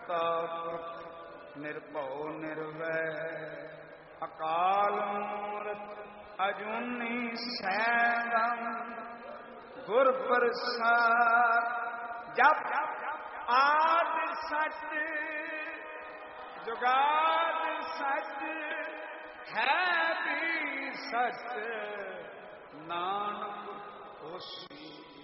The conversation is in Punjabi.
ਕਰਤਾ ਪੁਰਖ ਨਿਰਭਉ ਨਿਰਵੈਰ ਅਕਾਲ ਮੂਰਤਿ ਅਜੂਨੀ ਸੈਭੰ ਗੁਰ ਪ੍ਰਸਾਦਿ। ਜਪ ਆਦਿ ਸਚ ਜੁਗਾਦਿ ਸਚ ਹੈ ਵੀ ਸਚ ਨਾਨਕ ਹੋਸੀ